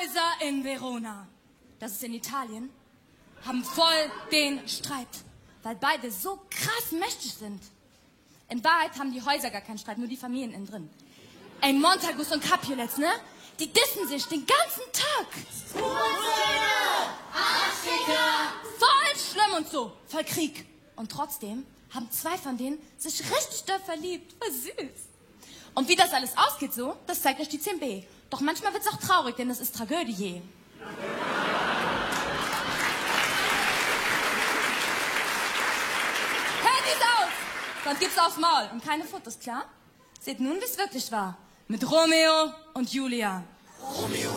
Häuser in Verona, das ist in Italien, haben voll den Streit, weil beide so krass mächtig sind. In Wahrheit haben die Häuser gar keinen Streit, nur die Familien innen drin. Ey, Montagus und Capulets, ne? Die dissen sich den ganzen Tag. Voll schlimm und so, voll Krieg. Und trotzdem haben 2 von denen sich richtig doll verliebt. Voll süß. Und wie das alles ausgeht so, das zeigt euch die 10b. Doch manchmal wird's auch traurig, denn das ist Tragödie. Handys aus! Sonst gibt's aufs Maul. Und keine Fotos, klar? Seht nun, wie's wirklich war. Mit Romeo und Julia.